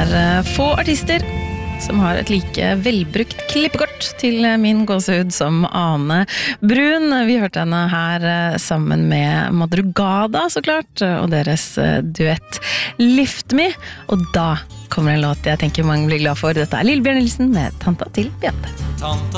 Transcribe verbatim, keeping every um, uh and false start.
er eh, få artister som har et like velbrukt klippekort til min gåsehud som Ane Brun. Vi hørte henne her eh, sammen med Madrugada, så klart, og deres eh, duett Lift Me. Og da kommer en låt jeg tenker mange blir glad for. Dette er Lillebjørn Nilsen med Tanta til Beate. Tanta